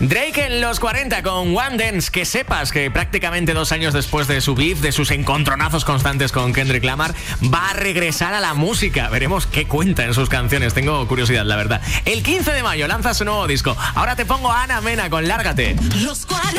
Drake en los 40 con One Dance. Que sepas que prácticamente 2 años después de su beef, de sus encontronazos constantes con Kendrick Lamar, va a regresar a la música. Veremos qué cuenta en sus canciones. Tengo curiosidad, la verdad. El 15 de mayo lanza su nuevo disco. Ahora te pongo a Ana Mena con Lárgate. Los 40.